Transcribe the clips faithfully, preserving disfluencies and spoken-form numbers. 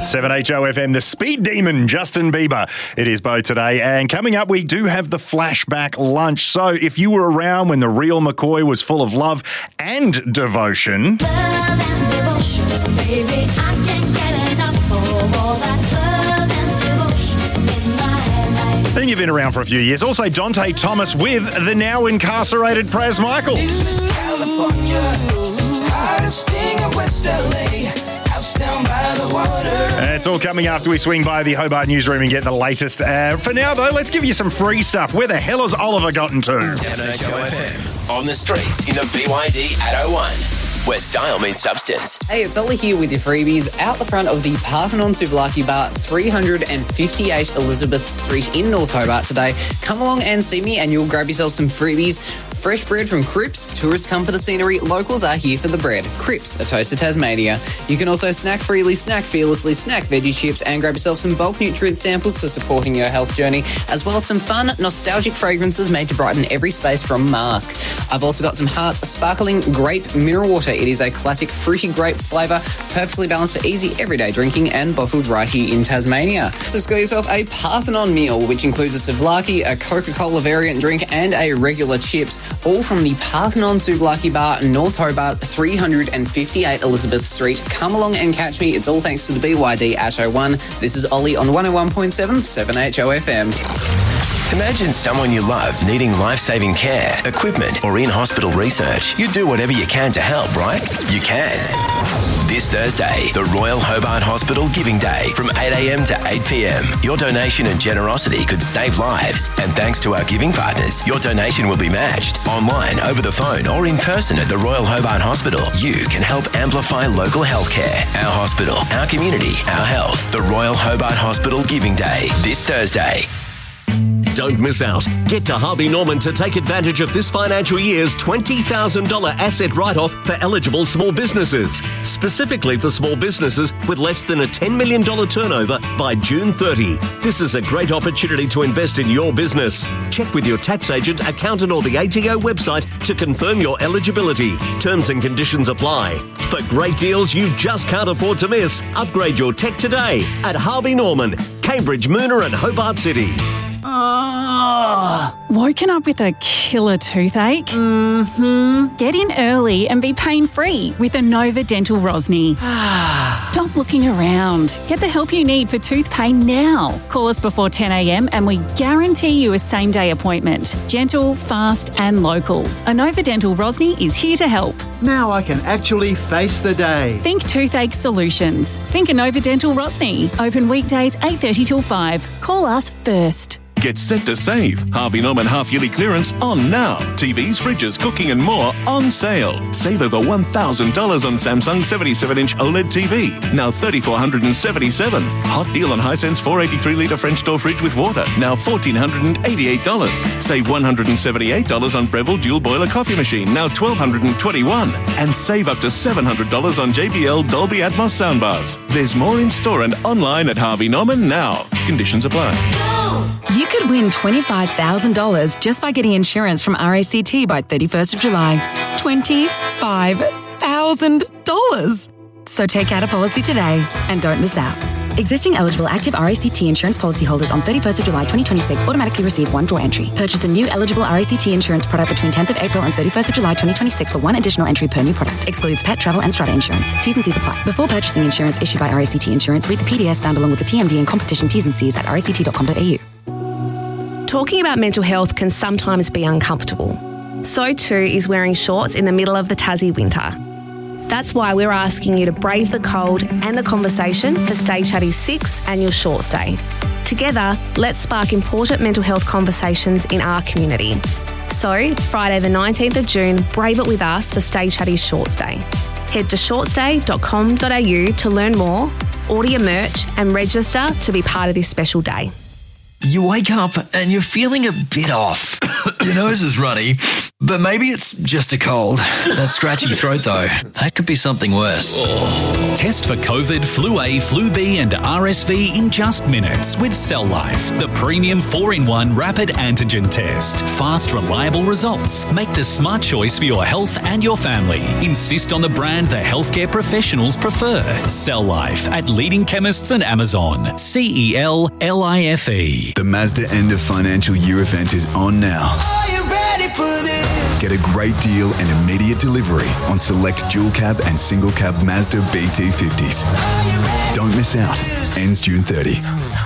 seven H O F M, the speed demon, Justin Bieber. It is Bo today. And coming up, we do have the flashback lunch. So if you were around when the real McCoy was full of love and devotion... Love and devotion, baby, I can't get enough of all that love and devotion in my life. Then you've been around for a few years. Also, Dante Thomas with the now incarcerated Praz Michaels. California, hottest thing in West L A. Down by the water. And it's all coming after we swing by the Hobart newsroom and get the latest. Uh, for now, though, let's give you some free stuff. Where the hell has Oliver gotten to? seven H O F M. On the streets in the B Y D eight oh one. Where style meets substance. Hey, it's Ollie here with your freebies out the front of the Parthenon Souvlaki Bar, three fifty-eight Elizabeth Street in North Hobart today. Come along and see me and you'll grab yourself some freebies. Fresh bread from Cripps. Tourists come for the scenery. Locals are here for the bread. Cripps, a toast to Tasmania. You can also snack freely, snack fearlessly, snack veggie chips and grab yourself some bulk nutrient samples for supporting your health journey, as well as some fun, nostalgic fragrances made to brighten every space from Mask. I've also got some Hearts Sparkling Grape Mineral Water. It is a classic fruity grape flavour, perfectly balanced for easy everyday drinking and bottled right here in Tasmania. So score yourself a Parthenon meal, which includes a souvlaki, a Coca-Cola variant drink and a regular chips, all from the Parthenon Souvlaki Bar, North Hobart, three fifty-eight Elizabeth Street. Come along and catch me. It's all thanks to the B Y D eight oh one. This is Ollie on one oh one point seven, seven H O F M. Imagine someone you love needing life-saving care, equipment, or in-hospital research. You do whatever you can to help, right? You can. This Thursday, the Royal Hobart Hospital Giving Day from eight a.m. to eight p.m. Your donation and generosity could save lives. And thanks to our giving partners, your donation will be matched. Online, over the phone, or in person at the Royal Hobart Hospital, you can help amplify local healthcare. Our hospital, our community, our health. The Royal Hobart Hospital Giving Day, this Thursday. Don't miss out. Get to Harvey Norman to take advantage of this financial year's twenty thousand dollars asset write-off for eligible small businesses. Specifically for small businesses with less than a ten million dollars turnover by June thirtieth. This is a great opportunity to invest in your business. Check with your tax agent, accountant or the A T O website to confirm your eligibility. Terms and conditions apply. For great deals you just can't afford to miss, upgrade your tech today at Harvey Norman, Cambridge, Moona and Hobart City. Oh, woken up with a killer toothache? Mm-hmm. Get in early and be pain-free with Anova Dental Rosny. Stop looking around. Get the help you need for tooth pain now. Call us before ten a.m. and we guarantee you a same-day appointment. Gentle, fast and local. Anova Dental Rosny is here to help. Now I can actually face the day. Think toothache solutions. Think Anova Dental Rosny. Open weekdays eight thirty till five. Call us first. Get set to save. Harvey Norman half-yearly clearance on now. T Vs, fridges, cooking and more on sale. Save over one thousand dollars on Samsung seventy-seven inch OLED T V. Now three thousand four hundred seventy-seven dollars. Hot deal on Hisense four eighty-three litre French door fridge with water. Now one thousand four hundred eighty-eight dollars. Save one hundred seventy-eight dollars on Breville dual boiler coffee machine. Now one thousand two hundred twenty-one dollars. And save up to seven hundred dollars on J B L Dolby Atmos soundbars. There's more in store and online at Harvey Norman now. Conditions apply. You could win twenty-five thousand dollars just by getting insurance from R A C T by thirty-first of July. twenty-five thousand dollars. So take out a policy today and don't miss out. Existing eligible active R A C T insurance policyholders on thirty-first of July twenty twenty-six automatically receive one draw entry. Purchase a new eligible R A C T insurance product between tenth of April and thirty-first of July twenty twenty-six for one additional entry per new product. Excludes pet, travel and strata insurance. T's and C's apply. Before purchasing insurance issued by R A C T Insurance, read the P D S found along with the T M D and competition T's and C's at r a c t dot com dot a u. Talking about mental health can sometimes be uncomfortable. So too is wearing shorts in the middle of the Tassie winter. That's why we're asking you to brave the cold and the conversation for Stay Chatty's sixth annual Shorts Day. Together, let's spark important mental health conversations in our community. So, Friday the nineteenth of June, brave it with us for Stay Chatty's Shorts Day. Head to shorts day dot com dot a u to learn more, order your merch and register to be part of this special day. You wake up and you're feeling a bit off. Your nose is runny, but maybe it's just a cold. That scratchy throat, though, that could be something worse. Test for COVID, Flu A, Flu B and R S V in just minutes with Cell Life, the premium four in one rapid antigen test. Fast, reliable results. Make the smart choice for your health and your family. Insist on the brand the healthcare professionals prefer. Cell Life at leading chemists and Amazon. C E L L I F E. The Mazda end of financial year event is on now. Are you ready for this? Get a great deal and immediate delivery on select dual cab and single cab Mazda B T fifties. Don't miss out. Ends June thirtieth.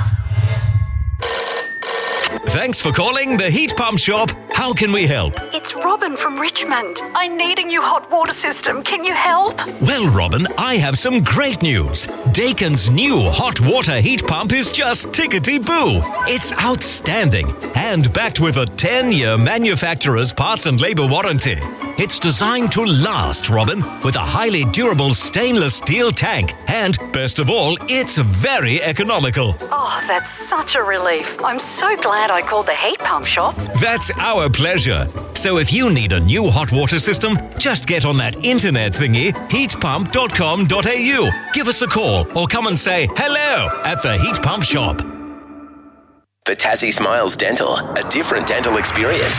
Thanks for calling the Heat Pump Shop. How can we help? It's Robin from Richmond. I need a new hot water system. Can you help? Well, Robin, I have some great news. Dakin's new hot water heat pump is just tickety-boo. It's outstanding and backed with a ten-year manufacturer's parts and labour warranty. It's designed to last, Robin, with a highly durable stainless steel tank. And, best of all, it's very economical. Oh, that's such a relief. I'm so glad I called the Heat Pump Shop. That's our pleasure. So if you need a new hot water system, just get on that internet thingy, heat pump dot com dot a u. Give us a call or come and say hello at the Heat Pump Shop. For Tassie Smiles Dental, a different dental experience.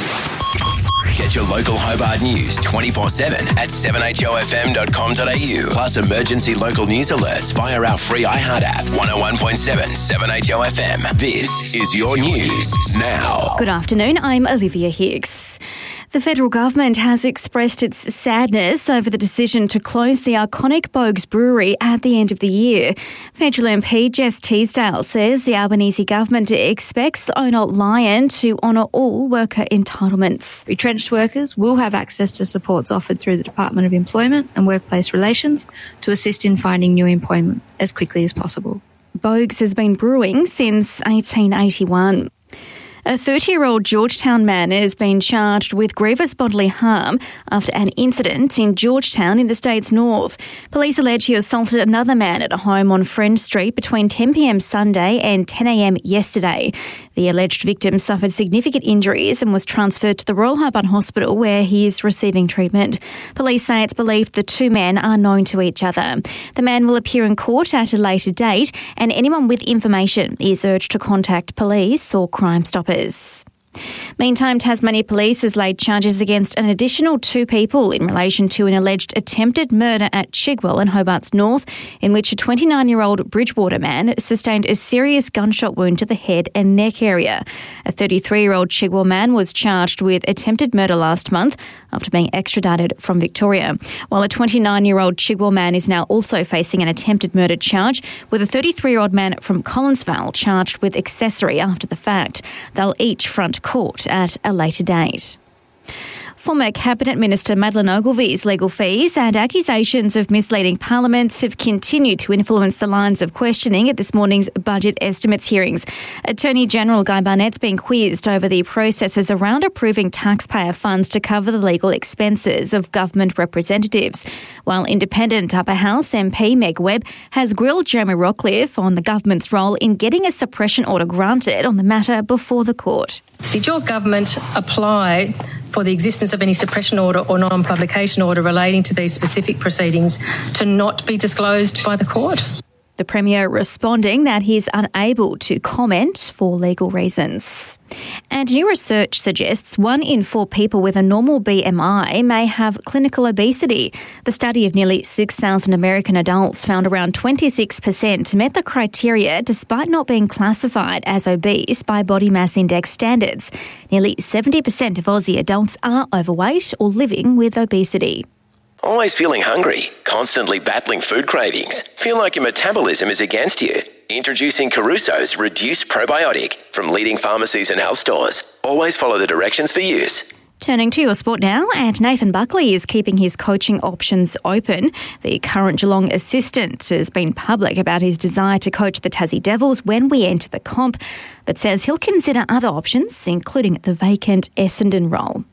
Get your local Hobart news twenty-four seven at seven h o f m dot com dot a u. Plus emergency local news alerts via our free iHeart app. one oh one point seven, seven H O F M. This is your news now. Good afternoon, I'm Olivia Hicks. The federal government has expressed its sadness over the decision to close the iconic Bogues Brewery at the end of the year. Federal M P Jess Teasdale says the Albanese government expects the owner Lion to honour all worker entitlements. Retrenched workers will have access to supports offered through the Department of Employment and Workplace Relations to assist in finding new employment as quickly as possible. Bogues has been brewing since eighteen eighty-one. A thirty-year-old Georgetown man has been charged with grievous bodily harm after an incident in Georgetown in the state's north. Police allege he assaulted another man at a home on Friend Street between ten p m Sunday and ten a m yesterday. The alleged victim suffered significant injuries and was transferred to the Royal Hobart Hospital where he is receiving treatment. Police say it's believed the two men are known to each other. The man will appear in court at a later date, and anyone with information is urged to contact police or Crime Stoppers. Meantime, Tasmania Police has laid charges against an additional two people in relation to an alleged attempted murder at Chigwell in Hobart's north, in which a twenty-nine-year-old Bridgewater man sustained a serious gunshot wound to the head and neck area. A thirty-three-year-old Chigwell man was charged with attempted murder last month after being extradited from Victoria, while a twenty-nine-year-old Chigwell man is now also facing an attempted murder charge, with a thirty-three-year-old man from Collinsvale charged with accessory after the fact. They'll each front court at a later date. Former Cabinet Minister Madeleine Ogilvy's legal fees and accusations of misleading parliaments have continued to influence the lines of questioning at this morning's budget estimates hearings. Attorney General Guy Barnett's been quizzed over the processes around approving taxpayer funds to cover the legal expenses of government representatives, while independent Upper House M P Meg Webb has grilled Jeremy Rockcliffe on the government's role in getting a suppression order granted on the matter before the court. Did your government apply for the existence of any suppression order or non-publication order relating to these specific proceedings to not be disclosed by the court? The Premier responding that he's unable to comment for legal reasons. And new research suggests one in four people with a normal B M I may have clinical obesity. The study of nearly six thousand American adults found around twenty-six percent met the criteria despite not being classified as obese by body mass index standards. Nearly seventy percent of Aussie adults are overweight or living with obesity. Always feeling hungry? Constantly battling food cravings? Feel like your metabolism is against you? Introducing Caruso's Reduced Probiotic from leading pharmacies and health stores. Always follow the directions for use. Turning to your sport now, and Nathan Buckley is keeping his coaching options open. The current Geelong assistant has been public about his desire to coach the Tassie Devils when we enter the comp, but says he'll consider other options, including the vacant Essendon role.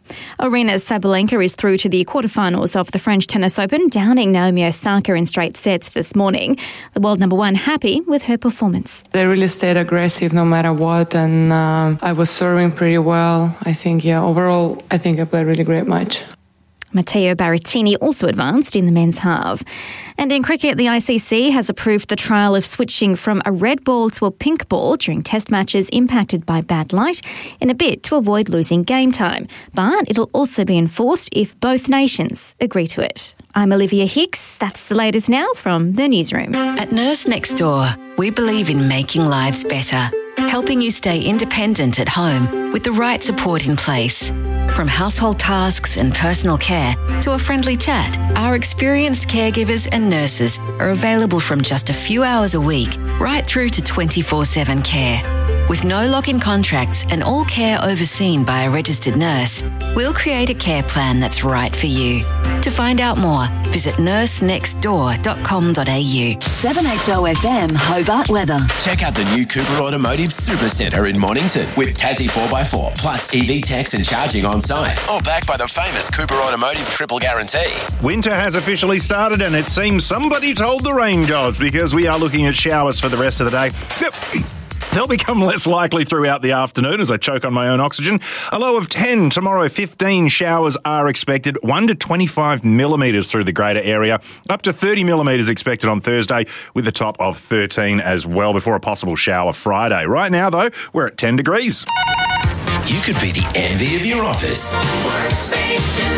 Aryna Sabalenka is through to the quarterfinals of the French Tennis Open, downing Naomi Osaka in straight sets this morning. The world number one happy with her performance. They really stayed aggressive no matter what, and uh, I was serving pretty well. I think, yeah, overall, I think I played a really great match. Matteo Berrettini also advanced in the men's half. And in cricket, the I C C has approved the trial of switching from a red ball to a pink ball during test matches impacted by bad light in a bid to avoid losing game time. But it'll also be enforced if both nations agree to it. I'm Olivia Hicks. That's the latest now from the newsroom. At Nurse Next Door, we believe in making lives better, helping you stay independent at home with the right support in place. From household tasks and personal care to a friendly chat, our experienced caregivers and nurses are available from just a few hours a week right through to twenty-four seven care. With no lock-in contracts and all care overseen by a registered nurse, we'll create a care plan that's right for you. To find out more, visit nurse next door dot com dot a u. seven H O F M Hobart weather. Check out the new Cooper Automotive Supercentre in Mornington with Tassie four by four plus E V techs and charging on site. All backed by the famous Cooper Automotive Triple Guarantee. Winter has officially started and it seems somebody told the rain gods because we are looking at showers for the rest of the day. Yep. They'll become less likely throughout the afternoon as I choke on my own oxygen. A low of ten tomorrow, fifteen showers are expected, one to twenty-five millimetres through the greater area, up to thirty millimetres expected on Thursday with a top of thirteen as well before a possible shower Friday. Right now, though, we're at ten degrees. You could be the envy of your office. Workspace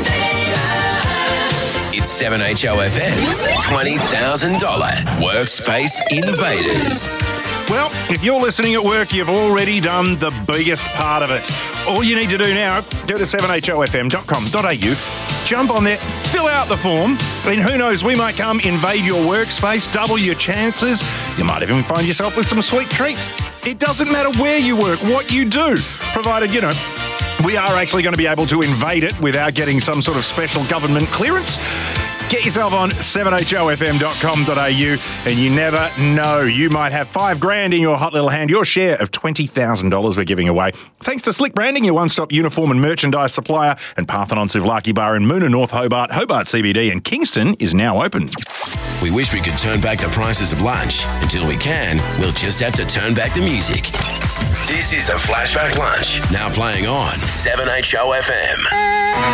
Invaders. It's seven H O F M's twenty thousand dollars Workspace Invaders. Well, if you're listening at work, you've already done the biggest part of it. All you need to do now, go to seven H O F M dot com dot a u, jump on there, fill out the form, and who knows, we might come invade your workspace, double your chances. You might even find yourself with some sweet treats. It doesn't matter where you work, what you do, provided, you know, we are actually going to be able to invade it without getting some sort of special government clearance. Get yourself on seven H O F M dot com dot a u and you never know. You might have five grand in your hot little hand, your share of twenty thousand dollars we're giving away. Thanks to Slick Branding, your one-stop uniform and merchandise supplier, and Parthenon Souvlaki Bar in Moona, North Hobart, Hobart C B D and Kingston is now open. We wish we could turn back the prices of lunch. Until we can, we'll just have to turn back the music. This is the Flashback Lunch, now playing on seven H O F M.